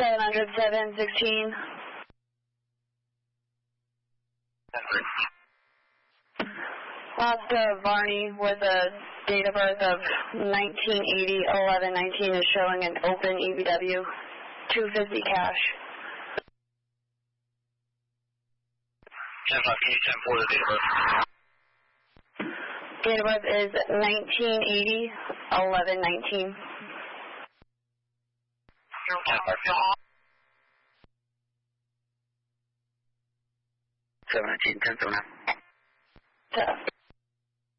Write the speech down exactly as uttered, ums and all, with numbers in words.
seven hundred seven sixteen. Oscar Varney with a date of birth of nineteen eighty eleven nineteen is showing an open E B W, two fifty cash. ten five, can you ten four the date of birth? Date of birth is nineteen eighty eleven nineteen. seven nineteen, ten seven nine. So.